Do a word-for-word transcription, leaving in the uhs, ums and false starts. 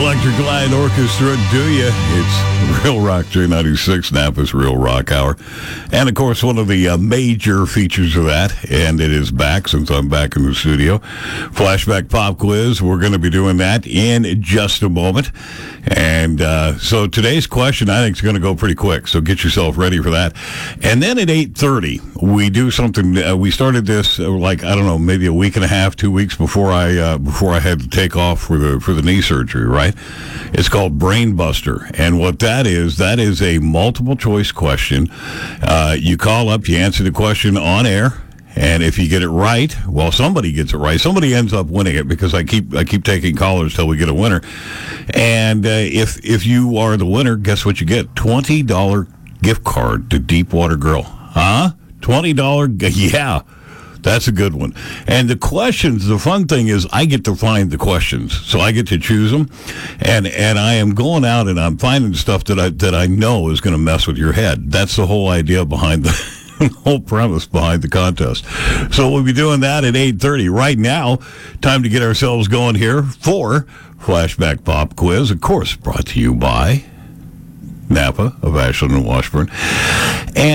Electric Light Orchestra, do ya? It's Real Rock J ninety-six, Napa's Real Rock Hour. And, of course, one of the uh, major features of that, and it is back since I'm back in the studio, Flashback Pop Quiz. We're going to be doing that in just a moment. And uh, so today's question, I think, is going to go pretty quick, so get yourself ready for that. And then at eight thirty, we do something. Uh, we started this, uh, like, I don't know, maybe a week and a half, two weeks before I uh, before I had to take off for the for the knee surgery, right? It's called Brain Buster. And what that is, that is a multiple choice question. Uh, you call up, you answer the question on air. And if you get it right, well, somebody gets it right. Somebody ends up winning it because I keep I keep taking callers till we get a winner. And uh, if if you are the winner, guess what you get? twenty dollars gift card to Deepwater Grill. Huh? twenty dollars? Yeah. That's a good one. And the questions, the fun thing is I get to find the questions. So I get to choose them. And and I am going out and I'm finding stuff that I that I know is going to mess with your head. That's the whole idea behind the whole premise behind the contest. So we'll be doing that at eight thirty. Right now, time to get ourselves going here for Flashback Pop Quiz. Of course, brought to you by Napa of Ashland and Washburn.